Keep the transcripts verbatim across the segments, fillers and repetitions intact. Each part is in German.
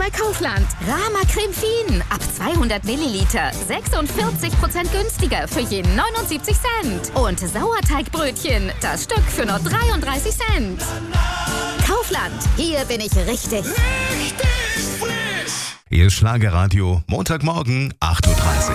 bei Kaufland. Rama Creme Fien ab zweihundert Milliliter. sechsundvierzig Prozent günstiger für je neunundsiebzig Cent. Und Sauerteigbrötchen, das Stück für nur dreiunddreißig Cent. Kaufland, hier bin ich richtig. Richtig frisch. Hier ist Schlagerradio, Montagmorgen, acht Uhr dreißig.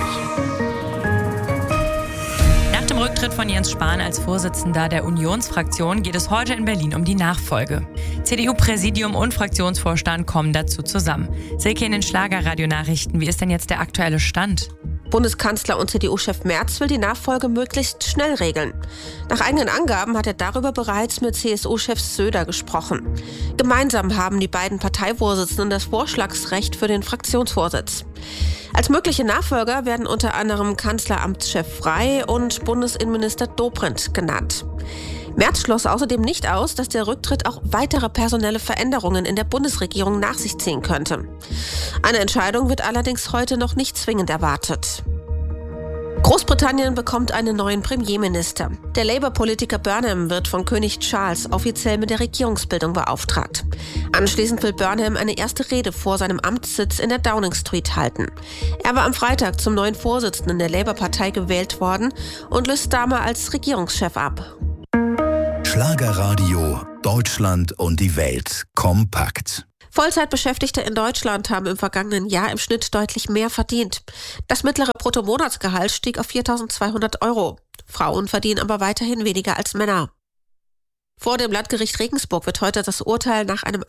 Nach dem Rücktritt von Jens Spahn als Vorsitzender der Unionsfraktion geht es heute in Berlin um die Nachfolge. C D U-Präsidium und Fraktionsvorstand kommen dazu zusammen. Silke in den Schlagerradio-Nachrichten, wie ist denn jetzt der aktuelle Stand? Bundeskanzler und C D U-Chef Merz will die Nachfolge möglichst schnell regeln. Nach eigenen Angaben hat er darüber bereits mit C S U-Chef Söder gesprochen. Gemeinsam haben die beiden Parteivorsitzenden das Vorschlagsrecht für den Fraktionsvorsitz. Als mögliche Nachfolger werden unter anderem Kanzleramtschef Frey und Bundesinnenminister Dobrindt genannt. Merz schloss außerdem nicht aus, dass der Rücktritt auch weitere personelle Veränderungen in der Bundesregierung nach sich ziehen könnte. Eine Entscheidung wird allerdings heute noch nicht zwingend erwartet. Großbritannien bekommt einen neuen Premierminister. Der Labour-Politiker Burnham wird von König Charles offiziell mit der Regierungsbildung beauftragt. Anschließend will Burnham eine erste Rede vor seinem Amtssitz in der Downing Street halten. Er war am Freitag zum neuen Vorsitzenden der Labour-Partei gewählt worden und löst Starmer als Regierungschef ab. Schlagerradio, Deutschland und die Welt kompakt. Vollzeitbeschäftigte in Deutschland haben im vergangenen Jahr im Schnitt deutlich mehr verdient. Das mittlere Bruttomonatsgehalt stieg auf viertausendzweihundert Euro. Frauen verdienen aber weiterhin weniger als Männer. Vor dem Landgericht Regensburg wird heute das Urteil nach einem